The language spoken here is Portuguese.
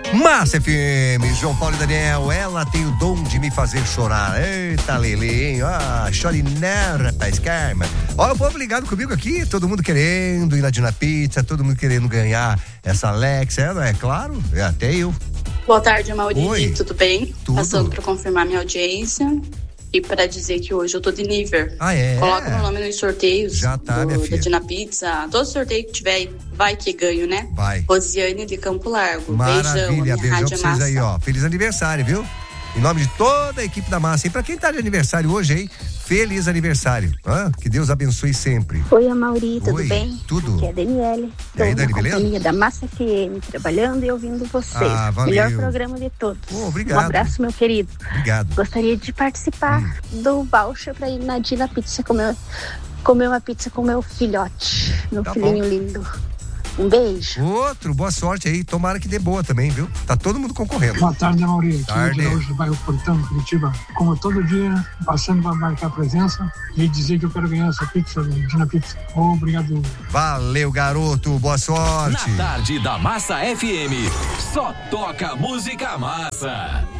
Massa FM, João Paulo e Daniel, ela tem o dom de me fazer chorar. Eita, Lelinho, chorinera, rapaz, karma. Olha o povo ligado comigo aqui, todo mundo querendo ir na Dina Pizza, todo mundo querendo ganhar essa Alexa, não é claro? Até eu. Boa tarde, Maurício, tudo bem? Tudo. Passando para confirmar minha audiência e para dizer que hoje eu tô deliver. Coloca meu nome nos sorteios. Já tá, minha filha. Da Dina Pizza. Todo sorteio que tiver, vai que ganho, né? Vai. Rosiane de Campo Largo. Maravilha, beijão pra vocês aí, ó. Feliz aniversário, viu? Em nome de toda a equipe da Massa. E pra quem tá de aniversário hoje, hein? Feliz aniversário. Que Deus abençoe sempre. Oi, Amaury, tudo Oi, bem? tudo. Aqui é a Daniele. E aí, Dani, na beleza? companhia da Massa FM, trabalhando e ouvindo vocês. Valeu. Melhor programa de todos. Obrigado. Um abraço, meu querido. Obrigado. Gostaria de participar do voucher pra ir na Dina Pizza comer uma pizza com meu filhote, meu filhinho lindo. Um beijo. Outro, boa sorte aí. Tomara que dê boa também, viu? Tá todo mundo concorrendo. Boa tarde, Amaury. Tarde. Aqui hoje do bairro Portão, Curitiba. Como todo dia, passando para marcar presença e dizer que eu quero ganhar essa pizza, Dina Pizza. Obrigado. Valeu, garoto. Boa sorte. Na tarde da Massa FM, só toca música massa.